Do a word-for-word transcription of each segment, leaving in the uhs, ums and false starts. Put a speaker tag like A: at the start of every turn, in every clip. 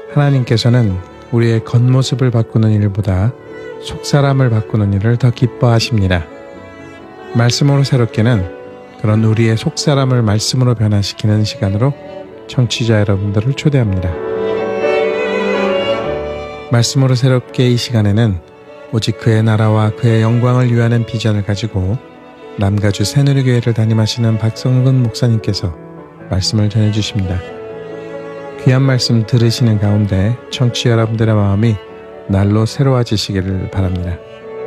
A: 하나님께서는 우리의 겉모습을 바꾸는 일보다 속사람을 바꾸는 일을 더 기뻐하십니다. 말씀으로 새롭게는 그런 우리의 속사람을 말씀으로 변화시키는 시간으로 청취자 여러분들을 초대합니다. 말씀으로 새롭게 이 시간에는 오직 그의 나라와 그의 영광을 위하는 비전을 가지고 남가주 새누리교회를 담임하시는 박성근 목사님께서 말씀을 전해주십니다. 귀한 말씀 들으시는 가운데 청취자 여러분들의 마음이 날로 새로워지시기를 바랍니다.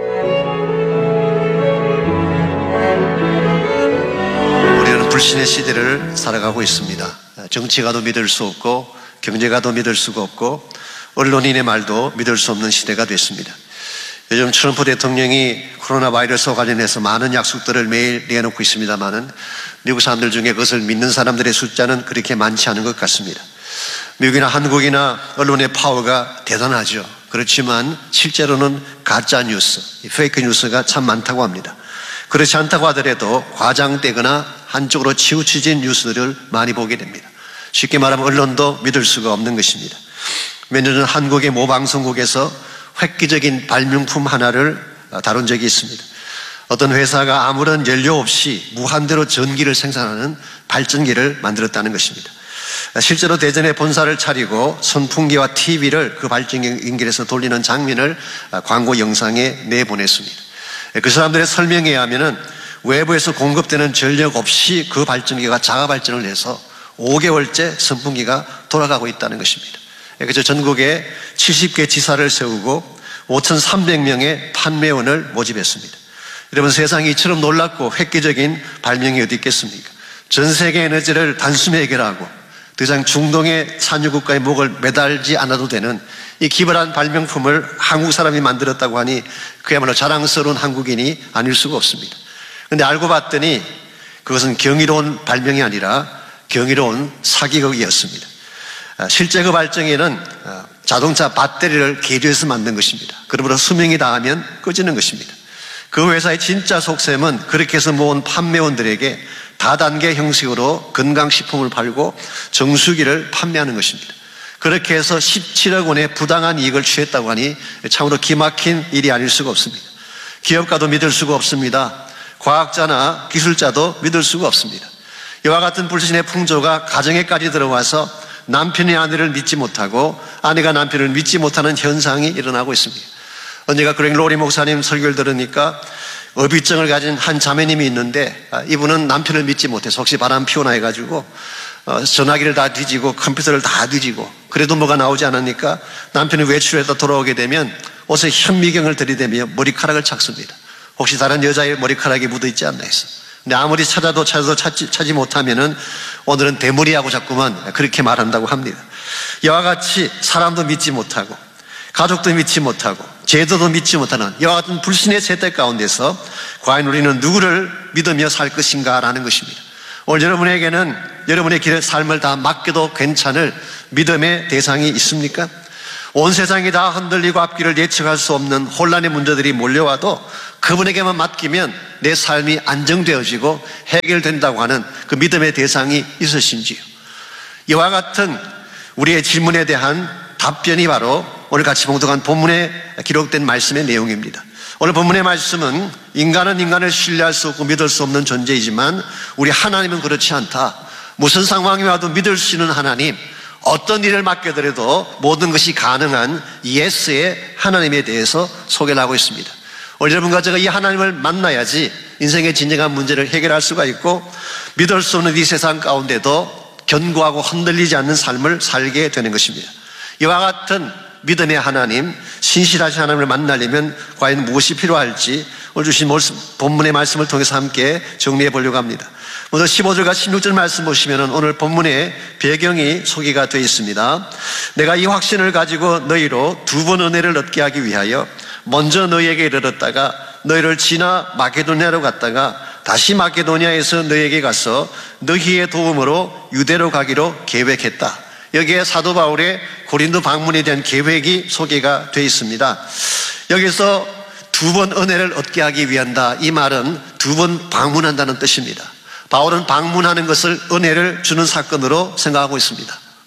B: 우리는 불신의 시대를 살아가고 있습니다. 정치가도 믿을 수 없고 경제가도 믿을 수가 없고 언론인의 말도 믿을 수 없는 시대가 됐습니다. 요즘 트럼프 대통령이 코로나 바이러스와 관련해서 많은 약속들을 매일 내놓고 있습니다만은 미국 사람들 중에 그것을 믿는 사람들의 숫자는 그렇게 많지 않은 것 같습니다. 미국이나 한국이나 언론의 파워가 대단하죠. 그렇지만 실제로는 가짜 뉴스, 페이크 뉴스가 참 많다고 합니다. 그렇지 않다고 하더라도 과장되거나 한쪽으로 치우쳐진 뉴스들을 많이 보게 됩니다. 쉽게 말하면 언론도 믿을 수가 없는 것입니다. 몇 년 전 한국의 모 방송국에서 획기적인 발명품 하나를 다룬 적이 있습니다. 어떤 회사가 아무런 연료 없이 무한대로 전기를 생산하는 발전기를 만들었다는 것입니다. 실제로 대전에 본사를 차리고 선풍기와 티비를 그 발전기에서 돌리는 장면을 광고 영상에 내보냈습니다. 그 사람들의 설명에 의하면 외부에서 공급되는 전력 없이 그 발전기가 자가 발전을 해서 오 개월째 선풍기가 돌아가고 있다는 것입니다. 그래서 전국에 칠십 개 지사를 세우고 오천삼백 명의 판매원을 모집했습니다. 여러분, 세상이 이처럼 놀랍고 획기적인 발명이 어디 있겠습니까? 전 세계 에너지를 단숨에 해결하고 더 이상 중동의 산유국가의 목을 매달지 않아도 되는 이 기발한 발명품을 한국 사람이 만들었다고 하니 그야말로 자랑스러운 한국인이 아닐 수가 없습니다. 그런데 알고 봤더니 그것은 경이로운 발명이 아니라 경이로운 사기극이었습니다. 실제 그 발전기는 자동차 배터리를 개조해서 만든 것입니다. 그러므로 수명이 다하면 꺼지는 것입니다. 그 회사의 진짜 속셈은 그렇게 해서 모은 판매원들에게 다단계 형식으로 건강식품을 팔고 정수기를 판매하는 것입니다. 그렇게 해서 십칠억 원의 부당한 이익을 취했다고 하니 참으로 기막힌 일이 아닐 수가 없습니다. 기업가도 믿을 수가 없습니다. 과학자나 기술자도 믿을 수가 없습니다. 이와 같은 불신의 풍조가 가정에까지 들어와서 남편이 아내를 믿지 못하고 아내가 남편을 믿지 못하는 현상이 일어나고 있습니다. 언제가 그랭 로리 목사님 설교를 들으니까 어비증을 가진 한 자매님이 있는데 이분은 남편을 믿지 못해서 혹시 바람 피우나 해가지고 전화기를 다 뒤지고 컴퓨터를 다 뒤지고 그래도 뭐가 나오지 않으니까 남편이 외출해서 돌아오게 되면 옷에 현미경을 들이대며 머리카락을 찾습니다. 혹시 다른 여자의 머리카락이 묻어있지 않나 해서. 근데 아무리 찾아도 찾아도 찾지, 찾지 못하면은 오늘은 대머리하고 자꾸만 그렇게 말한다고 합니다. 이와 같이 사람도 믿지 못하고 가족도 믿지 못하고 제도도 믿지 못하는 이와 같은 불신의 세대 가운데서 과연 우리는 누구를 믿으며 살 것인가 라는 것입니다. 오늘 여러분에게는 여러분의 길의 삶을 다 맡겨도 괜찮을 믿음의 대상이 있습니까? 온 세상이 다 흔들리고 앞길을 예측할 수 없는 혼란의 문제들이 몰려와도 그분에게만 맡기면 내 삶이 안정되어지고 해결된다고 하는 그 믿음의 대상이 있으신지요? 이와 같은 우리의 질문에 대한 답변이 바로 오늘 같이 봉독한 본문에 기록된 말씀의 내용입니다. 오늘 본문의 말씀은 인간은 인간을 신뢰할 수 없고 믿을 수 없는 존재이지만 우리 하나님은 그렇지 않다. 무슨 상황이 와도 믿을 수 있는 하나님, 어떤 일을 맡겨더라도 모든 것이 가능한 예스의 하나님에 대해서 소개를 하고 있습니다. 오늘 여러분과 제가 이 하나님을 만나야지 인생의 진정한 문제를 해결할 수가 있고 믿을 수 없는 이 세상 가운데도 견고하고 흔들리지 않는 삶을 살게 되는 것입니다. 이와 같은 믿음의 하나님, 신실하신 하나님을 만나려면 과연 무엇이 필요할지 오늘 주신 본문의 말씀을 통해서 함께 정리해 보려고 합니다. 먼저 십오 절과 십육 절 말씀 보시면 오늘 본문의 배경이 소개가 되어 있습니다. 내가 이 확신을 가지고 너희로 두 번 은혜를 얻게 하기 위하여 먼저 너희에게 이르렀다가 너희를 지나 마게도냐로 갔다가 다시 마게도냐에서 너희에게 가서 너희의 도움으로 유대로 가기로 계획했다. 여기에 사도 바울의 고린도 방문에 대한 계획이 소개가 되어 있습니다. 여기서 두 번 은혜를 얻게 하기 위한다. 이 말은 두 번 방문한다는 뜻입니다. 바울은 방문하는 것을 은혜를 주는 사건으로 생각하고 있습니다.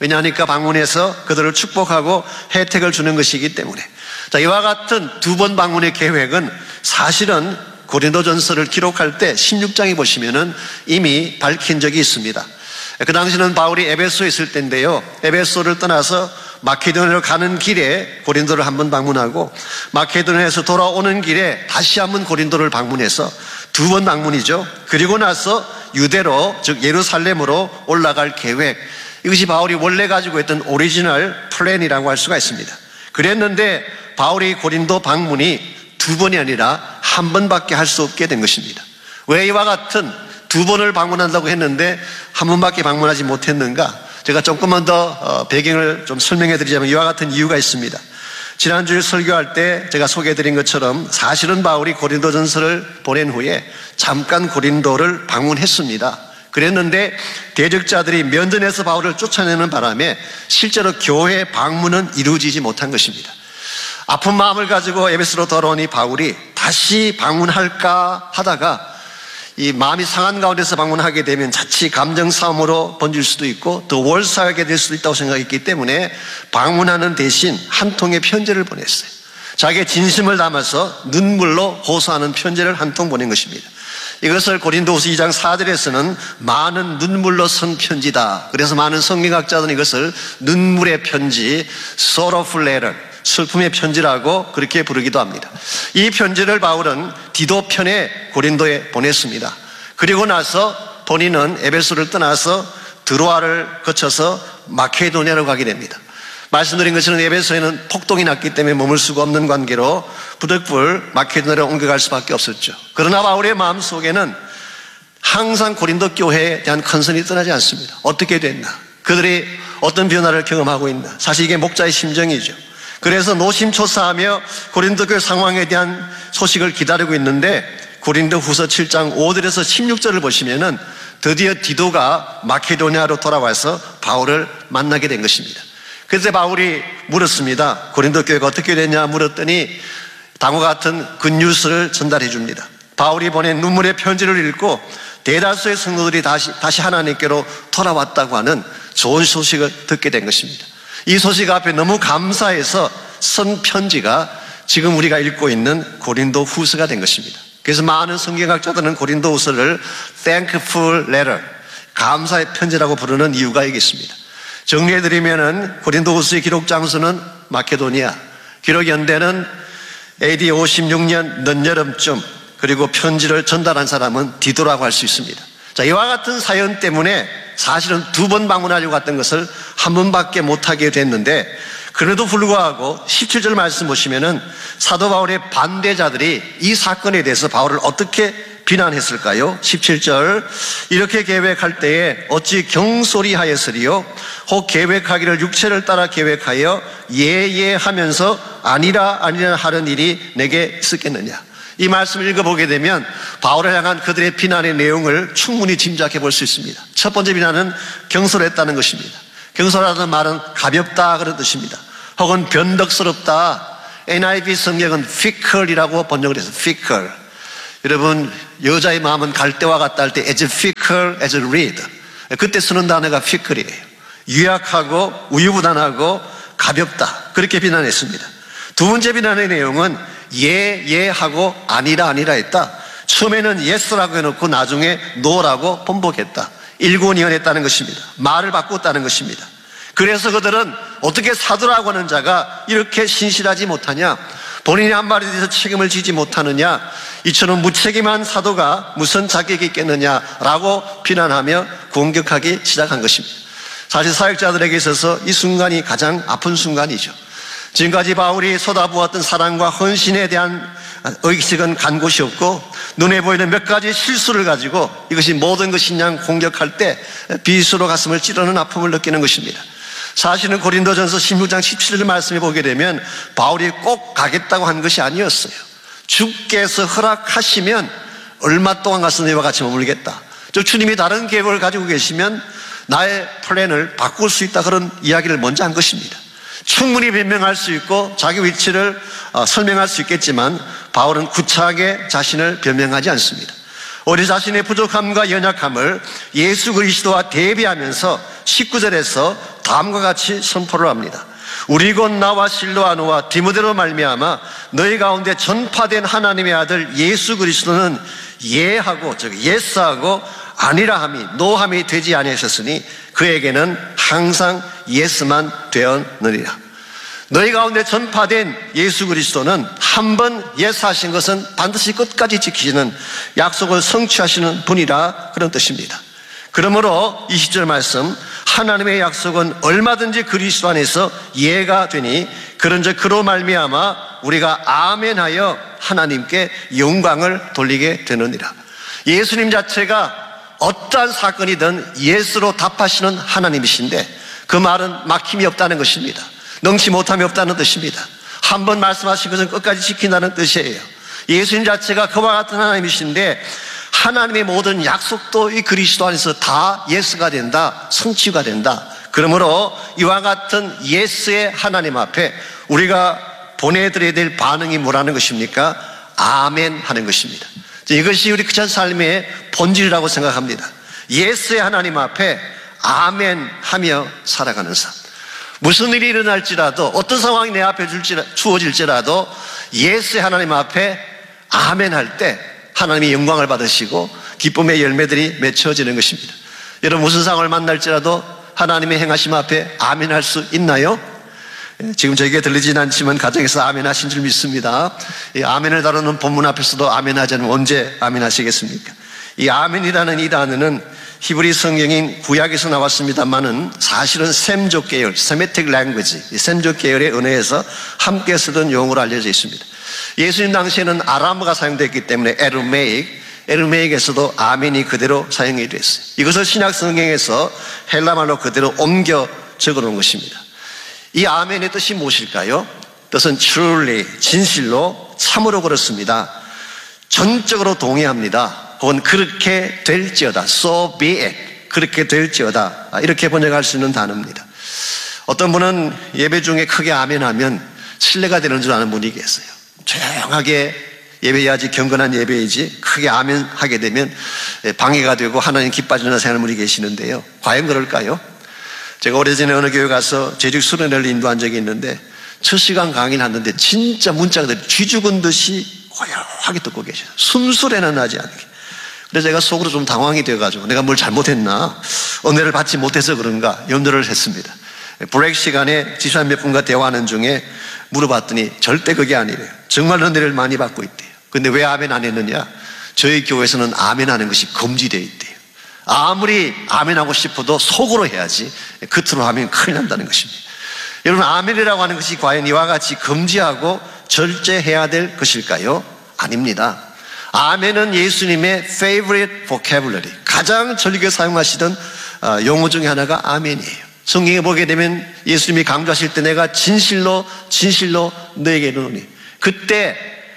B: 왜냐하니까 방문해서 그들을 축복하고 혜택을 주는 것이기 때문에. 자, 이와 같은 두 번 방문의 계획은 사실은 고린도전서를 기록할 때 십육 장에 보시면은 이미 밝힌 적이 있습니다. 그 당시는 바울이 에베소에 있을 때인데요. 에베소를 떠나서 마케도니아로 가는 길에 고린도를 한번 방문하고 마케도니아에서 돌아오는 길에 다시 한번 고린도를 방문해서 두 번 방문이죠. 그리고 나서 유대로, 즉 예루살렘으로 올라갈 계획, 이것이 바울이 원래 가지고 있던 오리지널 플랜이라고 할 수가 있습니다. 그랬는데 바울이 고린도 방문이 두 번이 아니라 한 번밖에 할 수 없게 된 것입니다. 왜 이와 같은 두 번을 방문한다고 했는데 한 번밖에 방문하지 못했는가? 제가 조금만 더 배경을 좀 설명해 드리자면 이와 같은 이유가 있습니다. 지난주에 설교할 때 제가 소개해 드린 것처럼 사실은 바울이 고린도전서를 보낸 후에 잠깐 고린도를 방문했습니다. 그랬는데 대적자들이 면전에서 바울을 쫓아내는 바람에 실제로 교회 방문은 이루어지지 못한 것입니다. 아픈 마음을 가지고 에베소로 돌아오니 바울이 다시 방문할까 하다가 이 마음이 상한 가운데서 방문하게 되면 자칫 감정 싸움으로 번질 수도 있고 더 월사하게 될 수도 있다고 생각했기 때문에 방문하는 대신 한 통의 편지를 보냈어요. 자기의 진심을 담아서 눈물로 호소하는 편지를 한 통 보낸 것입니다. 이것을 고린도후서 이 장 사 절에서는 많은 눈물로 쓴 편지다. 그래서 많은 성경학자들은 이것을 눈물의 편지, sorrowful letter, 슬픔의 편지라고 그렇게 부르기도 합니다. 이 편지를 바울은 디도 편에 고린도에 보냈습니다. 그리고 나서 본인은 에베소를 떠나서 드로아를 거쳐서 마케도니아로 가게 됩니다. 말씀드린 것처럼 에베소에는 폭동이 났기 때문에 머물 수가 없는 관계로 부득불 마케도니아로 옮겨갈 수밖에 없었죠. 그러나 바울의 마음속에는 항상 고린도 교회에 대한 컨선이 떠나지 않습니다. 어떻게 됐나? 그들이 어떤 변화를 경험하고 있나? 사실 이게 목자의 심정이죠. 그래서 노심초사하며 고린도 교회 상황에 대한 소식을 기다리고 있는데 고린도후서 칠 장 오 절에서 십육 절을 보시면은 드디어 디도가 마케도니아로 돌아와서 바울을 만나게 된 것입니다. 그래서 바울이 물었습니다. 고린도 교회가 어떻게 됐냐 물었더니 다음과 같은 굿뉴스를 전달해 줍니다. 바울이 보낸 눈물의 편지를 읽고 대다수의 성도들이 다시, 다시 하나님께로 돌아왔다고 하는 좋은 소식을 듣게 된 것입니다. 이 소식 앞에 너무 감사해서 쓴 편지가 지금 우리가 읽고 있는 고린도 후서가 된 것입니다. 그래서 많은 성경학자들은 고린도 후서를 thankful letter, 감사의 편지라고 부르는 이유가 여기 있습니다. 정리해드리면은 고린도 후서의 기록 장소는 마케도니아, 기록 연대는 에이디 오십육 년 늦여름쯤, 그리고 편지를 전달한 사람은 디도라고 할 수 있습니다. 자, 이와 같은 사연 때문에 사실은 두 번 방문하려고 갔던 것을 한 번밖에 못하게 됐는데 그래도 불구하고 십칠 절 말씀 보시면은 사도 바울의 반대자들이 이 사건에 대해서 바울을 어떻게 비난했을까요? 십칠 절 이렇게 계획할 때에 어찌 경솔이하였으리요 혹 계획하기를 육체를 따라 계획하여 예예 하면서 아니라 아니라 하는 일이 내게 있었겠느냐. 이 말씀을 읽어보게 되면 바울을 향한 그들의 비난의 내용을 충분히 짐작해 볼 수 있습니다. 첫 번째 비난은 경솔했다는 것입니다. 경솔하다는 말은 가볍다 그런 뜻입니다. 혹은 변덕스럽다. 엔아이브이 성경은 fickle이라고 번역을 해서 fickle. 여러분 여자의 마음은 갈대와 같다 할 때 as fickle as a reed. 그때 쓰는 단어가 fickle이에요. 유약하고 우유부단하고 가볍다. 그렇게 비난했습니다. 두 번째 비난의 내용은 예, 예 하고 아니라 아니라 했다. 처음에는 yes라고 해놓고 나중에 no라고 번복했다. 일곤이언했다는 것입니다. 말을 바꿨다는 것입니다. 그래서 그들은 어떻게 사도라고 하는 자가 이렇게 신실하지 못하냐, 본인이 한 말에 대해서 책임을 지지 못하느냐, 이처럼 무책임한 사도가 무슨 자격이 있겠느냐라고 비난하며 공격하기 시작한 것입니다. 사실 사역자들에게 있어서 이 순간이 가장 아픈 순간이죠. 지금까지 바울이 쏟아부었던 사랑과 헌신에 대한 의식은 간 곳이 없고 눈에 보이는 몇 가지 실수를 가지고 이것이 모든 것이냐 공격할 때 비수로 가슴을 찌르는 아픔을 느끼는 것입니다. 사실은 고린도전서 십육 장 십칠 절 말씀에 보게 되면 바울이 꼭 가겠다고 한 것이 아니었어요. 주께서 허락하시면 얼마 동안 가서 너희와 같이 머물겠다. 저 주님이 다른 계획을 가지고 계시면 나의 플랜을 바꿀 수 있다, 그런 이야기를 먼저 한 것입니다. 충분히 변명할 수 있고 자기 위치를 설명할 수 있겠지만 바울은 구차하게 자신을 변명하지 않습니다. 우리 자신의 부족함과 연약함을 예수 그리스도와 대비하면서 십구 절에서 다음과 같이 선포를 합니다. 우리 곧 나와 실로아노와 디모데로 말미암아 너희 가운데 전파된 하나님의 아들 예수 그리스도는 예하고 즉 예스하고 아니라 함이 노함이 되지 아니하셨으니 그에게는 항상 예스만 되었느니라. 너희 가운데 전파된 예수 그리스도는 한 번 예스하신 것은 반드시 끝까지 지키시는 약속을 성취하시는 분이라 그런 뜻입니다. 그러므로 이십 절 말씀, 하나님의 약속은 얼마든지 그리스도 안에서 예가 되니 그런즉 그로 말미암아 우리가 아멘하여 하나님께 영광을 돌리게 되느니라. 예수님 자체가 어떠한 사건이든 예스로 답하시는 하나님이신데 그 말은 막힘이 없다는 것입니다. 능치 못함이 없다는 뜻입니다. 한 번 말씀하신 것은 끝까지 지킨다는 뜻이에요. 예수님 자체가 그와 같은 하나님이신데 하나님의 모든 약속도 이 그리스도 안에서 다 예스가 된다, 성취가 된다. 그러므로 이와 같은 예스의 하나님 앞에 우리가 보내드려야 될 반응이 뭐라는 것입니까? 아멘 하는 것입니다. 이것이 우리 크리스찬 삶의 본질이라고 생각합니다. 예스의 하나님 앞에 아멘 하며 살아가는 삶. 무슨 일이 일어날지라도 어떤 상황이 내 앞에 주어질지라도 예스의 하나님 앞에 아멘 할 때 하나님이 영광을 받으시고 기쁨의 열매들이 맺혀지는 것입니다. 여러분 무슨 상황을 만날지라도 하나님의 행하심 앞에 아멘 할 수 있나요? 지금 저에게 들리진 않지만 가정에서 아멘 하신 줄 믿습니다. 이 아멘을 다루는 본문 앞에서도 아멘 하지 않으면 언제 아멘 하시겠습니까? 이 아멘이라는 이 단어는 히브리 성경인 구약에서 나왔습니다만은 사실은 셈족 계열, 세메틱 랭귀지, 셈족 계열의 언어에서 함께 쓰던 용어로 알려져 있습니다. 예수님 당시에는 아람어가 사용됐기 때문에 에르메익, 에르메익에서도 아멘이 그대로 사용이 됐어요. 이것을 신약 성경에서 헬라말로 그대로 옮겨 적어 놓은 것입니다. 이 아멘의 뜻이 무엇일까요? 뜻은 truly, 진실로, 참으로 그렇습니다. 전적으로 동의합니다. 혹은 그렇게 될지어다. So be it. 그렇게 될지어다. 이렇게 번역할 수 있는 단어입니다. 어떤 분은 예배 중에 크게 아멘하면 신뢰가 되는 줄 아는 분이 계세요. 조용하게 예배해야지 경건한 예배이지 크게 아멘 하게 되면 방해가 되고 하나님 기뻐하시는 생각하는 분이 계시는데요. 과연 그럴까요? 제가 오래전에 어느 교회 가서 재직 수련회를 인도한 적이 있는데 첫 시간 강의를 하는데 진짜 문자가 쥐 죽은 듯이 고요하게 듣고 계셔요. 숨소리는 나지 않게. 그래서 제가 속으로 좀 당황이 되어가지고 내가 뭘 잘못했나, 은혜를 받지 못해서 그런가 염려를 했습니다. 브레이크 시간에 지사 몇 분과 대화하는 중에 물어봤더니 절대 그게 아니래요. 정말 은혜를 많이 받고 있대요. 근데 왜 아멘 안 했느냐? 저희 교회에서는 아멘 하는 것이 금지되어 있대요. 아무리 아멘 하고 싶어도 속으로 해야지 겉으로 하면 큰일 난다는 것입니다. 여러분 아멘이라고 하는 것이 과연 이와 같이 금지하고 절제해야 될 것일까요? 아닙니다. 아멘은 예수님의 favorite vocabulary, 가장 즐겨 사용하시던 용어 중에 하나가 아멘이에요. 성경에 보게 되면 예수님이 강조하실 때 내가 진실로 진실로 너에게 이르노니, 그때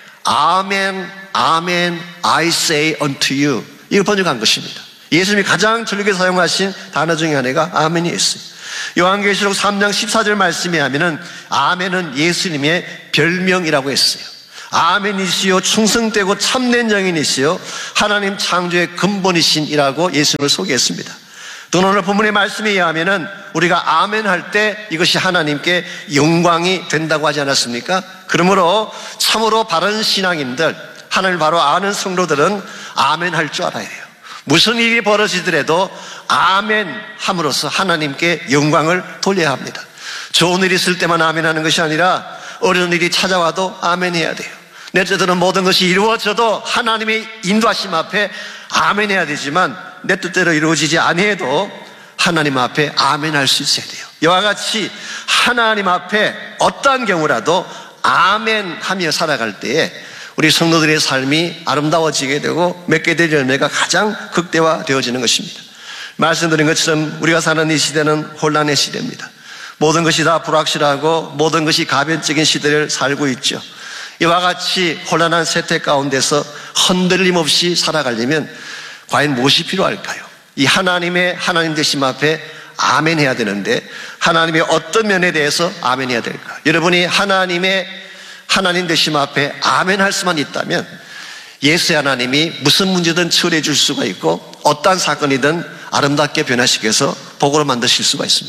B: 아멘 아멘 I say unto you 이걸 번역한 것입니다. 예수님이 가장 즐겨 사용하신 단어 중에 하나가 아멘이 있어요. 요한계시록 삼 장 십사 절 말씀에 하면은 아멘은 예수님의 별명이라고 했어요. 아멘이시요 충성되고 참된 영인이시요 하나님 창조의 근본이신이라고 예수님을 소개했습니다. 또 오늘 본문의 말씀에 의하면은 우리가 아멘 할 때 이것이 하나님께 영광이 된다고 하지 않았습니까? 그러므로 참으로 바른 신앙인들, 하나님을 바로 아는 성도들은 아멘 할 줄 알아야 돼요. 무슨 일이 벌어지더라도 아멘 함으로써 하나님께 영광을 돌려야 합니다. 좋은 일이 있을 때만 아멘 하는 것이 아니라 어려운 일이 찾아와도 아멘 해야 돼요. 내 뜻대로 모든 것이 이루어져도 하나님의 인도하심 앞에 아멘 해야 되지만 내 뜻대로 이루어지지 아니해도 하나님 앞에 아멘 할 수 있어야 돼요. 이와 같이 하나님 앞에 어떠한 경우라도 아멘 하며 살아갈 때에 우리 성도들의 삶이 아름다워지게 되고 맺게 될 열매가 가장 극대화되어지는 것입니다. 말씀드린 것처럼 우리가 사는 이 시대는 혼란의 시대입니다. 모든 것이 다 불확실하고 모든 것이 가변적인 시대를 살고 있죠. 이와 같이 혼란한 세태 가운데서 흔들림 없이 살아가려면 과연 무엇이 필요할까요? 이 하나님의 하나님 되심 앞에 아멘 해야 되는데 하나님의 어떤 면에 대해서 아멘 해야 될까? 여러분이 하나님의 하나님 되심 앞에 아멘 할 수만 있다면 예수의 하나님이 무슨 문제든 처리해 줄 수가 있고 어떠한 사건이든 아름답게 변화시켜서 복으로 만드실 수가 있습니다.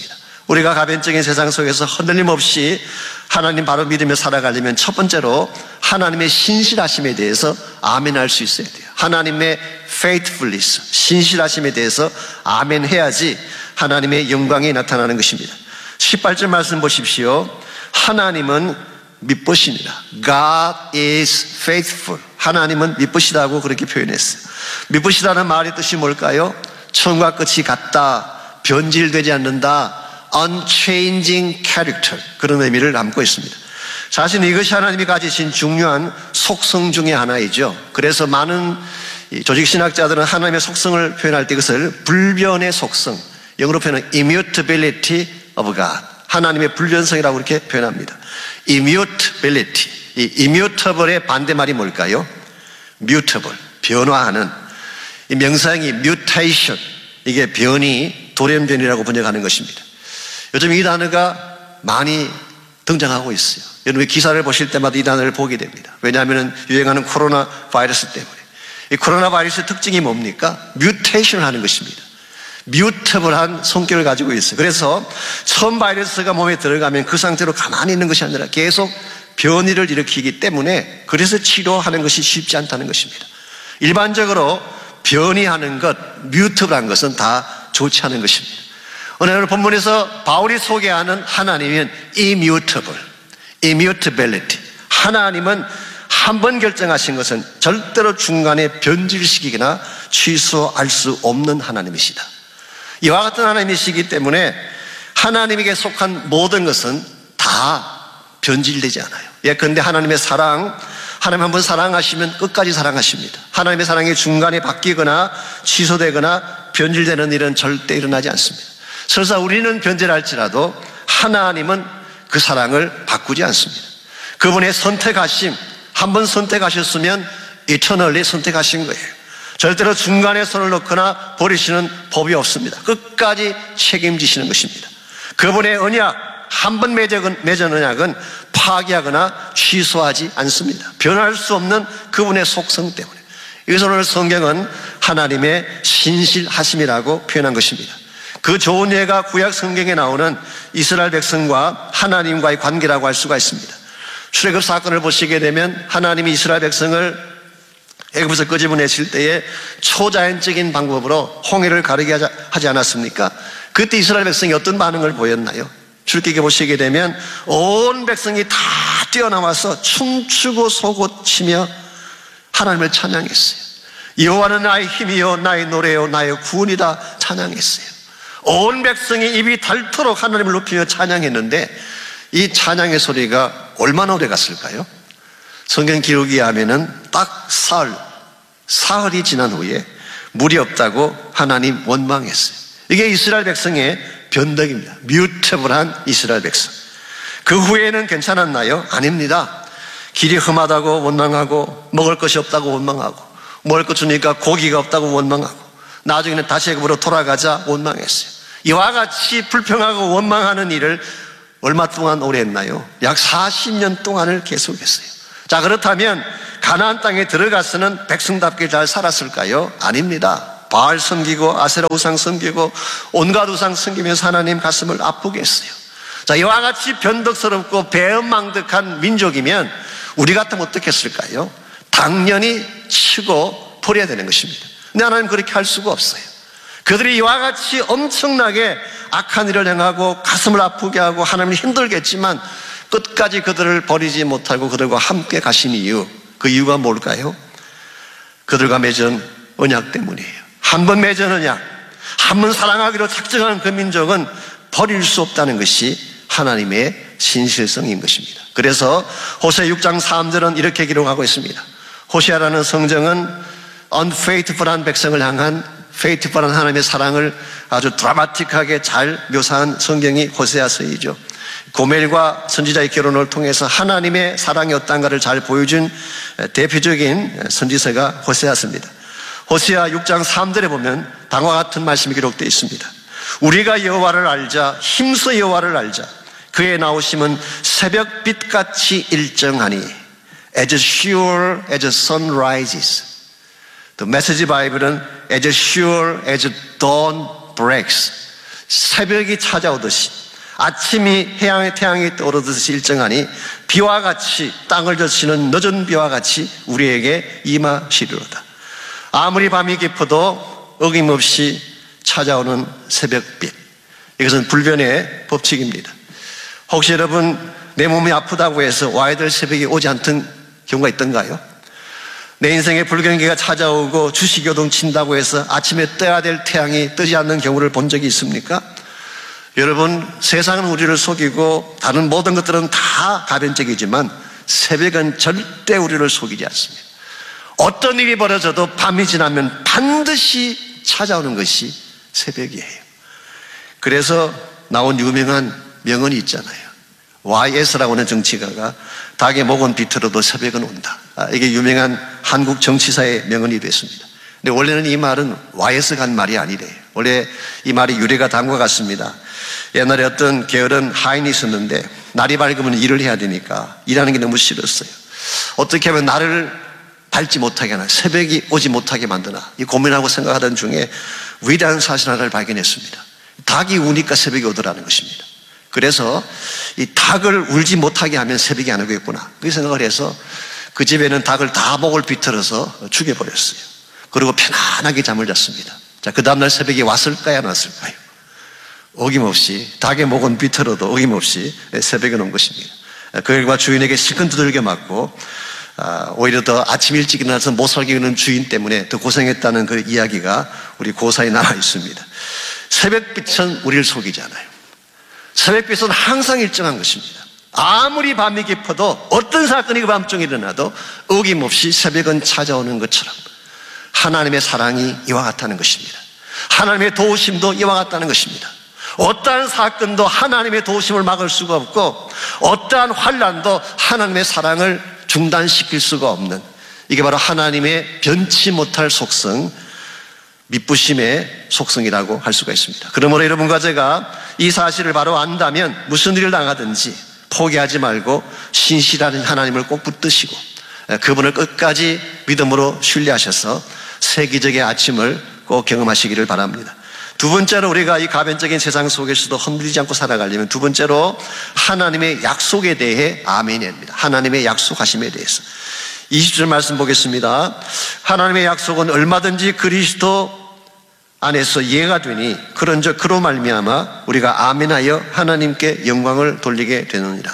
B: 우리가 가변적인 세상 속에서 흔들림 없이 하나님 바로 믿으며 살아가려면 첫 번째로 하나님의 신실하심에 대해서 아멘할 수 있어야 돼요. 하나님의 faithfulness, 신실하심에 대해서 아멘해야지 하나님의 영광이 나타나는 것입니다. 십팔 절 말씀 보십시오. 하나님은 믿으시니라. God is faithful. 하나님은 믿으시다고 그렇게 표현했어요. 믿으시다는 말의 뜻이 뭘까요? 처음과 끝이 같다, 변질되지 않는다, unchanging character, 그런 의미를 담고 있습니다. 사실 이것이 하나님이 가지신 중요한 속성 중에 하나이죠. 그래서 많은 조직신학자들은 하나님의 속성을 표현할 때 이것을 불변의 속성, 영어로 표현은 immutability of God, 하나님의 불변성이라고 그렇게 표현합니다. immutability, 이 immutable의 반대말이 뭘까요? mutable, 변화하는. 이 명사형이 mutation, 이게 변이, 돌연변이라고 번역하는 것입니다. 요즘 이 단어가 많이 등장하고 있어요. 여러분 기사를 보실 때마다 이 단어를 보게 됩니다. 왜냐하면 유행하는 코로나 바이러스 때문에. 이 코로나 바이러스의 특징이 뭡니까? 뮤테이션을 하는 것입니다. 뮤터블한 성격을 가지고 있어요. 그래서 처음 바이러스가 몸에 들어가면 그 상태로 가만히 있는 것이 아니라 계속 변이를 일으키기 때문에 그래서 치료하는 것이 쉽지 않다는 것입니다. 일반적으로 변이하는 것, 뮤터블한 것은 다 좋지 않은 것입니다. 오늘 본문에서 바울이 소개하는 하나님은 immutable, immutability. 하나님은 한 번 결정하신 것은 절대로 중간에 변질시키거나 취소할 수 없는 하나님이시다. 이와 같은 하나님이시기 때문에 하나님에게 속한 모든 것은 다 변질되지 않아요. 예컨대 하나님의 사랑, 하나님 한 번 사랑하시면 끝까지 사랑하십니다. 하나님의 사랑이 중간에 바뀌거나 취소되거나 변질되는 일은 절대 일어나지 않습니다. 설사 우리는 변질할지라도 하나님은 그 사랑을 바꾸지 않습니다. 그분의 선택하심, 한 번 선택하셨으면 eternally 선택하신 거예요. 절대로 중간에 손을 넣거나 버리시는 법이 없습니다. 끝까지 책임지시는 것입니다. 그분의 언약, 한 번 맺은 언약은 파기하거나 취소하지 않습니다. 변할 수 없는 그분의 속성 때문에. 이것을 오늘 성경은 하나님의 신실하심이라고 표현한 것입니다. 그 좋은 예가 구약 성경에 나오는 이스라엘 백성과 하나님과의 관계라고 할 수가 있습니다. 출애굽 사건을 보시게 되면 하나님이 이스라엘 백성을 애굽에서 끄집어내실 때에 초자연적인 방법으로 홍해를 가르게 하지 않았습니까? 그때 이스라엘 백성이 어떤 반응을 보였나요? 출애굽에 보시게 되면 온 백성이 다 뛰어나와서 춤추고 솟구치며 하나님을 찬양했어요. 여호와는 나의 힘이요 나의 노래요 나의 구원이다 찬양했어요. 온 백성이 입이 닳도록 하나님을 높이며 찬양했는데 이 찬양의 소리가 얼마나 오래 갔을까요? 성경 기록에 하면은 딱 사흘, 사흘이 지난 후에 물이 없다고 하나님 원망했어요. 이게 이스라엘 백성의 변덕입니다. 뮤터블한 이스라엘 백성. 그 후에는 괜찮았나요? 아닙니다. 길이 험하다고 원망하고 먹을 것이 없다고 원망하고 먹을 것 주니까 고기가 없다고 원망하고 나중에는 다시 애굽으로 돌아가자 원망했어요. 이와 같이 불평하고 원망하는 일을 얼마 동안 오래 했나요? 약 사십 년 동안을 계속했어요. 자, 그렇다면 가나안 땅에 들어가서는 백성답게 잘 살았을까요? 아닙니다. 바알 섬기고 아세라 우상 섬기고 온갖 우상 섬기면서 하나님 가슴을 아프게 했어요. 자, 이와 같이 변덕스럽고 배은망덕한 민족이면 우리 같으면 어떻게 했을까요? 당연히 치고 버려야 되는 것입니다. 근데 하나님 그렇게 할 수가 없어요. 그들이 이와 같이 엄청나게 악한 일을 행하고 가슴을 아프게 하고 하나님을 힘들겠지만 끝까지 그들을 버리지 못하고 그들과 함께 가신 이유, 그 이유가 뭘까요? 그들과 맺은 언약 때문이에요. 한 번 맺은 언약, 한 번 사랑하기로 작정한 그 민족은 버릴 수 없다는 것이 하나님의 신실성인 것입니다. 그래서 호세 육 장 삼 절은 이렇게 기록하고 있습니다. 호세아라는 성정은 unfaithful한 백성을 향한 faithful한 하나님의 사랑을 아주 드라마틱하게 잘 묘사한 성경이 호세아서이죠. 고멜과 선지자의 결혼을 통해서 하나님의 사랑이 어떤가를 잘 보여준 대표적인 선지서가 호세아서입니다. 호세아 육 장 삼 절에 보면 다음과 같은 말씀이 기록되어 있습니다. 우리가 여호와를 알자, 힘써 여호와를 알자. 그의 나오심은 새벽빛같이 일정하니 as sure as the sun rises. The Message Bible은 as sure as dawn breaks. 새벽이 찾아오듯이 아침이 해양의 태양이 떠오르듯이 일정하니 비와 같이 땅을 젖히는 늦은 비와 같이 우리에게 임하시리로다. 아무리 밤이 깊어도 어김없이 찾아오는 새벽빛. 이것은 불변의 법칙입니다. 혹시 여러분 내 몸이 아프다고 해서 와야 될 새벽이 오지 않던 경우가 있던가요? 내 인생에 불경기가 찾아오고 주시교동 친다고 해서 아침에 떠야 될 태양이 뜨지 않는 경우를 본 적이 있습니까? 여러분, 세상은 우리를 속이고 다른 모든 것들은 다 가변적이지만 새벽은 절대 우리를 속이지 않습니다. 어떤 일이 벌어져도 밤이 지나면 반드시 찾아오는 것이 새벽이에요. 그래서 나온 유명한 명언이 있잖아요. 와이에스라고 하는 정치가가 닭의 목은 비틀어도 새벽은 온다. 아, 이게 유명한 한국 정치사의 명언이 됐습니다. 근데 원래는 이 말은 와이에스가 한 말이 아니래요. 원래 이 말이 유래가 다음과 같습니다. 옛날에 어떤 게으른 하인이 있었는데 날이 밝으면 일을 해야 되니까 일하는 게 너무 싫었어요. 어떻게 하면 날을 밝지 못하게 하나, 새벽이 오지 못하게 만드나, 이 고민하고 생각하던 중에 위대한 사실 하나를 발견했습니다. 닭이 우니까 새벽이 오더라는 것입니다. 그래서 이 닭을 울지 못하게 하면 새벽이 안 오겠구나, 그 생각을 해서 그 집에는 닭을 다 목을 비틀어서 죽여버렸어요. 그리고 편안하게 잠을 잤습니다. 자, 그 다음날 새벽이 왔을까요, 안 왔을까요? 어김없이, 닭의 목은 비틀어도 어김없이 새벽에 온 것입니다. 그 결과 주인에게 실컷 두들겨 맞고, 아, 오히려 더 아침 일찍 일어나서 못 살게 하는 주인 때문에 더 고생했다는 그 이야기가 우리 고사에 나와 있습니다. 새벽빛은 우리를 속이지 않아요. 새벽빛은 항상 일정한 것입니다. 아무리 밤이 깊어도 어떤 사건이 그 밤중에 일어나도 어김없이 새벽은 찾아오는 것처럼 하나님의 사랑이 이와 같다는 것입니다. 하나님의 도우심도 이와 같다는 것입니다. 어떠한 사건도 하나님의 도우심을 막을 수가 없고 어떠한 환난도 하나님의 사랑을 중단시킬 수가 없는, 이게 바로 하나님의 변치 못할 속성, 미쁘심의 속성이라고 할 수가 있습니다. 그러므로 여러분과 제가 이 사실을 바로 안다면 무슨 일을 당하든지 포기하지 말고 신실한 하나님을 꼭 붙드시고 그분을 끝까지 믿음으로 신뢰하셔서 세기적의 아침을 꼭 경험하시기를 바랍니다. 두 번째로 우리가 이 가변적인 세상 속에서도 흔들리지 않고 살아가려면 두 번째로 하나님의 약속에 대해 아멘입니다. 하나님의 약속하심에 대해서 이십 절 말씀 보겠습니다. 하나님의 약속은 얼마든지 그리스도 안에서 이해가 되니 그런즉 그로 말미암아 우리가 아멘하여 하나님께 영광을 돌리게 되느니라.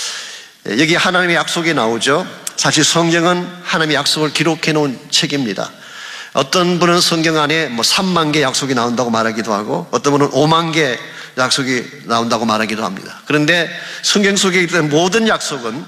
B: 여기 하나님의 약속이 나오죠. 사실 성경은 하나님의 약속을 기록해 놓은 책입니다. 어떤 분은 성경 안에 뭐 삼만 개 약속이 나온다고 말하기도 하고 어떤 분은 오만 개 약속이 나온다고 말하기도 합니다. 그런데 성경 속에 있던 모든 약속은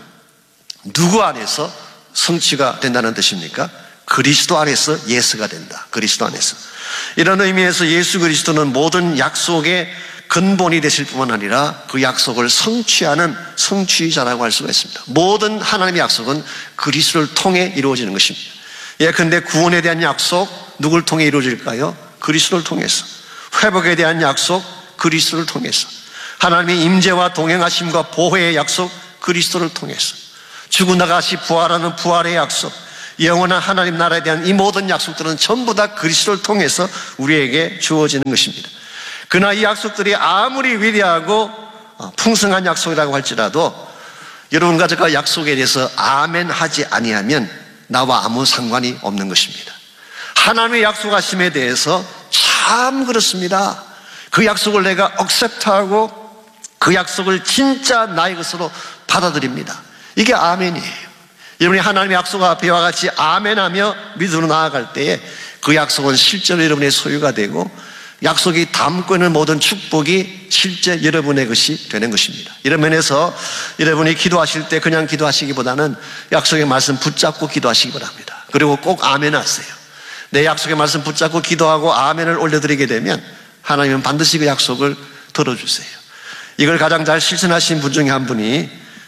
B: 누구 안에서 성취가 된다는 뜻입니까? 그리스도 안에서 예스가 된다. 그리스도 안에서. 이런 의미에서 예수 그리스도는 모든 약속의 근본이 되실 뿐만 아니라 그 약속을 성취하는 성취자라고 할 수가 있습니다. 모든 하나님의 약속은 그리스도를 통해 이루어지는 것입니다. 예컨대 구원에 대한 약속 누굴 통해 이루어질까요? 그리스도를 통해서. 회복에 대한 약속 그리스도를 통해서. 하나님의 임재와 동행하심과 보호의 약속 그리스도를 통해서. 죽어나가시 부활하는 부활의 약속, 영원한 하나님 나라에 대한 이 모든 약속들은 전부 다 그리스도를 통해서 우리에게 주어지는 것입니다. 그러나 이 약속들이 아무리 위대하고 풍성한 약속이라고 할지라도 여러분과 제가 약속에 대해서 아멘 하지 아니하면 나와 아무 상관이 없는 것입니다. 하나님의 약속하심에 대해서 참 그렇습니다. 그 약속을 내가 accept하고 그 약속을 진짜 나의 것으로 받아들입니다. 이게 아멘이에요. 여러분이 하나님의 약속 앞에와 같이 아멘하며 믿음으로 나아갈 때에 그 약속은 실제로 여러분의 소유가 되고 약속이 담고 있는 모든 축복이 실제 여러분의 것이 되는 것입니다. 이런 면에서 여러분이 기도하실 때 그냥 기도하시기보다는 약속의 말씀 붙잡고 기도하시기 바랍니다. 그리고 꼭 아멘 하세요. 내 약속의 말씀 붙잡고 기도하고 아멘을 올려드리게 되면 하나님은 반드시 그 약속을 들어주세요. 이걸 가장 잘 실천하신 분 중에 한 분이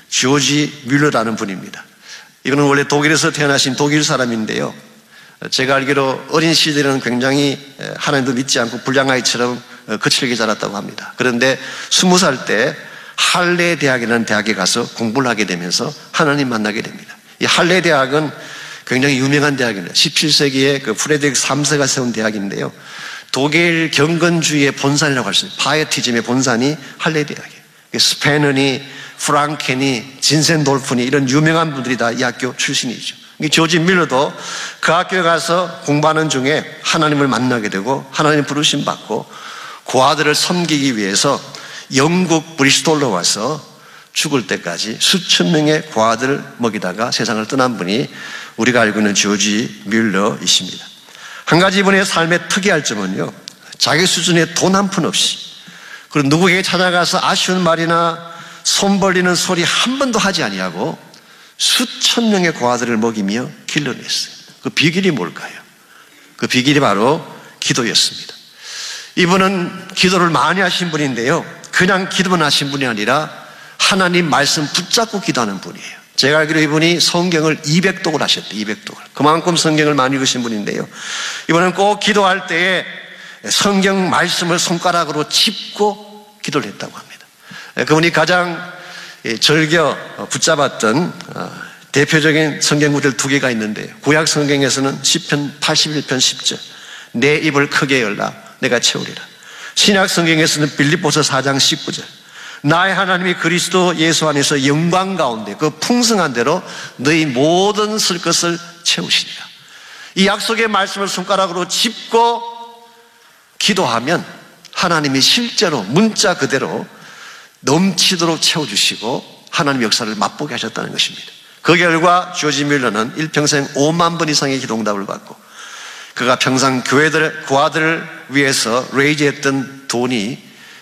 B: 조지 뮬러라는 분입니다. 이거는 원래 독일에서 태어나신 독일 사람인데요. 제가 알기로 어린 시절에는 굉장히 하나님도 믿지 않고 불량아이처럼 거칠게 자랐다고 합니다. 그런데 스무 살 때 할레 대학이라는 대학에 가서 공부를 하게 되면서 하나님 만나게 됩니다. 이 할레 대학은 굉장히 유명한 대학입니다. 십칠 세기에 그 프레드릭 삼 세가 세운 대학인데요. 독일 경건주의의 본산이라고 할 수 있어요. 파이어티즘의 본산이 할레 대학이에요. 스페너니, 프랑켄이, 진센돌프니 이런 유명한 분들이 다 이 학교 출신이죠. 조지 밀러도 그 학교에 가서 공부하는 중에 하나님을 만나게 되고 하나님 부르심 받고 고아들을 섬기기 위해서 영국 브리스톨로 와서 죽을 때까지 수천 명의 고아들을 먹이다가 세상을 떠난 분이 우리가 알고 있는 조지 밀러이십니다. 한 가지 이분의 삶의 특이할 점은요, 자기 수준에 돈 한 푼 없이, 그리고 누구에게 찾아가서 아쉬운 말이나 손 벌리는 소리 한 번도 하지 아니하고 수천 명의 고아들을 먹이며 길러냈어요. 그 비결이 뭘까요? 그 비결이 바로 기도였습니다. 이분은 기도를 많이 하신 분인데요, 그냥 기도만 하신 분이 아니라 하나님 말씀 붙잡고 기도하는 분이에요. 제가 알기로 이분이 성경을 이백 독을 하셨대요. 이백 독을. 그만큼 성경을 많이 읽으신 분인데요, 이분은 꼭 기도할 때에 성경 말씀을 손가락으로 짚고 기도를 했다고 합니다. 그분이 가장 즐겨 붙잡았던 대표적인 성경 구절 두 개가 있는데, 구약 성경에서는 시편 팔십일 편 십 절, 내 입을 크게 열라 내가 채우리라. 신약 성경에서는 빌립보서 사 장 십구 절, 나의 하나님이 그리스도 예수 안에서 영광 가운데 그 풍성한 대로 너희 모든 쓸 것을 채우시리라. 이 약속의 말씀을 손가락으로 짚고 기도하면 하나님이 실제로 문자 그대로 넘치도록 채워주시고 하나님 역사를 맛보게 하셨다는 것입니다. 그 결과 조지 밀러는 일평생 오만 번 이상의 기도응답을 받고, 그가 평상 교회들, 고아들을 위해서 레이즈했던 돈이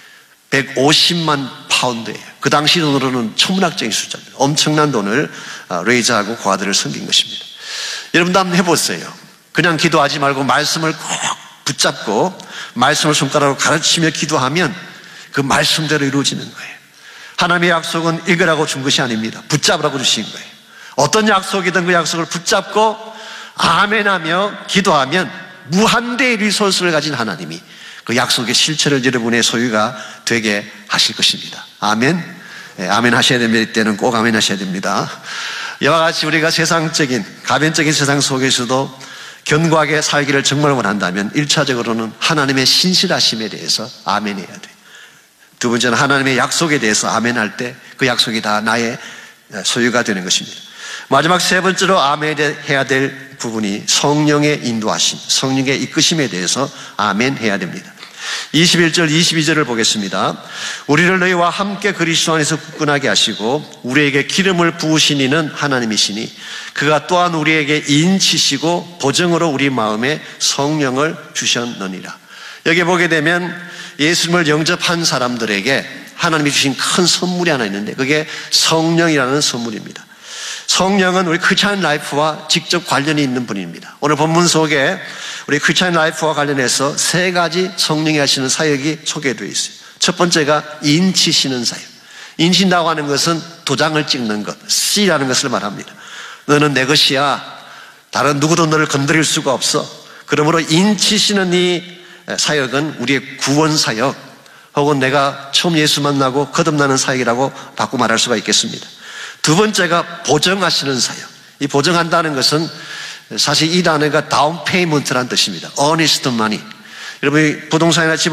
B: 백오십만 파운드예요. 그 당시 돈으로는 천문학적인 숫자입니다. 엄청난 돈을 레이즈하고 고아들을 섬긴 것입니다. 여러분도 한번 해보세요. 그냥 기도하지 말고 말씀을 꼭 붙잡고 말씀을 손가락으로 가르치며 기도하면 그 말씀대로 이루어지는 거예요. 하나님의 약속은 읽으라고 준 것이 아닙니다. 붙잡으라고 주신 거예요. 어떤 약속이든 그 약속을 붙잡고 아멘하며 기도하면 무한대의 리소스를 가진 하나님이 그 약속의 실체를 여러분의 소유가 되게 하실 것입니다. 아멘. 네, 아멘 하셔야 됩니다. 이때는 꼭 아멘 하셔야 됩니다. 이와 같이 우리가 세상적인 가변적인 세상 속에서도 견고하게 살기를 정말 원한다면 일차적으로는 하나님의 신실하심에 대해서 아멘 해야 돼요. 두 번째는 하나님의 약속에 대해서 아멘 할 때 그 약속이 다 나의 소유가 되는 것입니다. 마지막 세 번째로 아멘 해야 될 부분이 성령의 인도하심, 성령의 이끄심에 대해서 아멘 해야 됩니다. 이십일 절 이십이 절을 보겠습니다. 우리를 너희와 함께 그리스도 안에서 굳건하게 하시고 우리에게 기름을 부으신 이는 하나님이시니 그가 또한 우리에게 인치시고 보증으로 우리 마음에 성령을 주셨느니라. 여기 보게 되면 예수님을 영접한 사람들에게 하나님이 주신 큰 선물이 하나 있는데 그게 성령이라는 선물입니다. 성령은 우리 크리스찬 라이프와 직접 관련이 있는 분입니다. 오늘 본문 속에 우리 크리스찬 라이프와 관련해서 세 가지 성령이 하시는 사역이 소개되어 있어요. 첫 번째가 인치시는 사역. 인친다고 하는 것은 도장을 찍는 것, 씨라는 것을 말합니다. 너는 내 것이야. 다른 누구도 너를 건드릴 수가 없어. 그러므로 인치시는 이 사역은 우리의 구원 사역, 혹은 내가 처음 예수 만나고 거듭나는 사역이라고 바꿔 말할 수가 있겠습니다. 두 번째가 보증하시는 사역. 이 보증한다는 것은 사실 이 단어가 다운 페이먼트라는 뜻입니다. earnest money. 여러분이 부동산이나 집